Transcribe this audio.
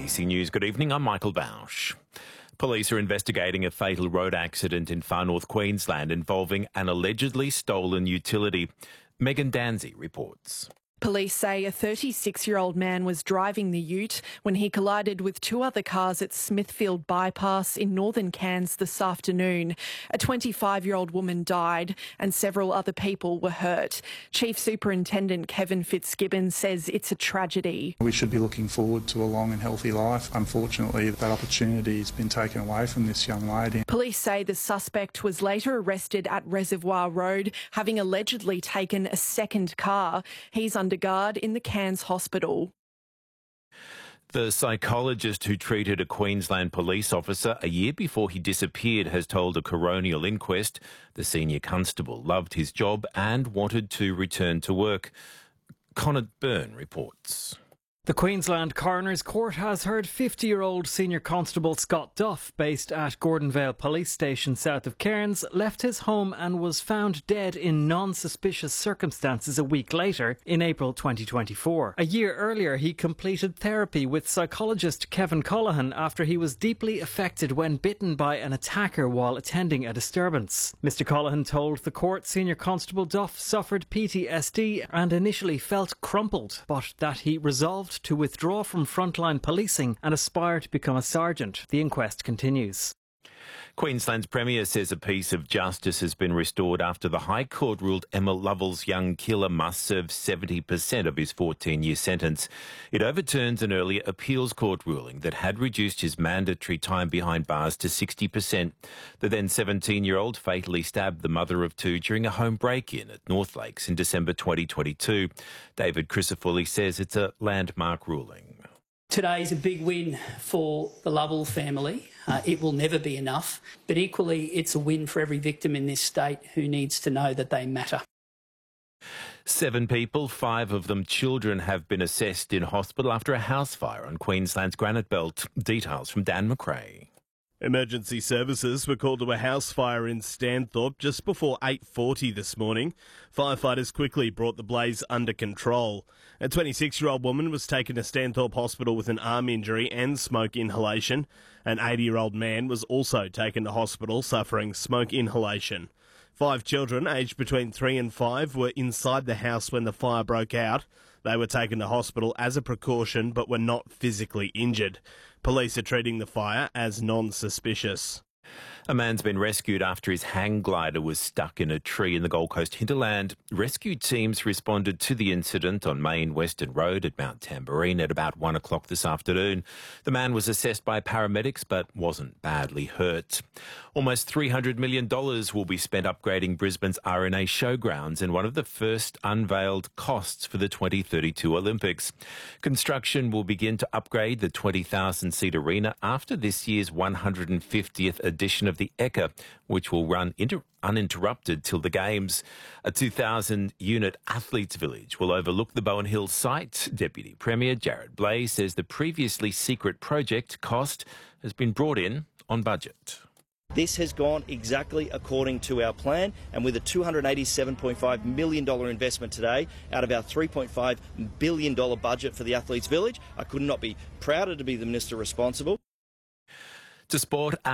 ABC News. Good evening, I'm Michael Bausch. Police are investigating a fatal road accident in far north Queensland involving an allegedly stolen utility. Megan Danzy reports. Police say a 36-year-old man was driving the ute when he collided with two other cars at Smithfield Bypass in northern Cairns this afternoon. A 25-year-old woman died and several other people were hurt. Chief Superintendent Kevin Fitzgibbon says it's a tragedy. We should be looking forward to a long and healthy life. Unfortunately, that opportunity has been taken away from this young lady. Police say the suspect was later arrested at Reservoir Road, having allegedly taken a second car. He's under guard in the Cairns hospital. The psychologist who treated a Queensland police officer a year before he disappeared has told a coronial inquest the senior constable loved his job and wanted to return to work. Connor Byrne reports. The Queensland Coroner's Court has heard 50-year-old Senior Constable Scott Duff, based at Gordonvale Police Station south of Cairns, left his home and was found dead in non-suspicious circumstances a week later in April 2024. A year earlier, he completed therapy with psychologist Kevin Colohan after he was deeply affected when bitten by an attacker while attending a disturbance. Mr. Colohan told the court Senior Constable Duff suffered PTSD and initially felt crumpled, but that he resolved to withdraw from frontline policing and aspire to become a sergeant. The inquest continues. Queensland's Premier says a piece of justice has been restored after the High Court ruled Emma Lovell's young killer must serve 70% of his 14-year sentence. It overturns an earlier appeals court ruling that had reduced his mandatory time behind bars to 60%. The then 17-year-old fatally stabbed the mother of two during a home break-in at North Lakes in December 2022. David Crisafulli says it's a landmark ruling. Today is a big win for the Lovell family. It will never be enough, but equally it's a win for every victim in this state who needs to know that they matter. 7 people, 5 of them children, have been assessed in hospital after a house fire on Queensland's Granite Belt. Details from Dan McRae. Emergency services were called to a house fire in Stanthorpe just before 8:40 this morning. Firefighters quickly brought the blaze under control. A 26-year-old woman was taken to Stanthorpe Hospital with an arm injury and smoke inhalation. An 80-year-old man was also taken to hospital suffering smoke inhalation. 5 children aged between 3 and 5 were inside the house when the fire broke out. They were taken to hospital as a precaution but were not physically injured. Police are treating the fire as non-suspicious. A man's been rescued after his hang glider was stuck in a tree in the Gold Coast hinterland. Rescue teams responded to the incident on Main Western Road at Mount Tamborine at about 1 o'clock this afternoon. The man was assessed by paramedics but wasn't badly hurt. Almost $300 million will be spent upgrading Brisbane's RNA Showgrounds in one of the first unveiled costs for the 2032 Olympics. Construction will begin to upgrade the 20,000-seat arena after this year's 150th edition of the Ekka, which will run uninterrupted till the Games. A 2,000-unit athletes' village will overlook the Bowen Hills site. Deputy Premier Jared Blay says the previously secret project cost has been brought in on budget. This has gone exactly according to our plan, and with a $287.5 million investment today out of our $3.5 billion budget for the Athletes Village, I could not be prouder to be the minister responsible. To sport.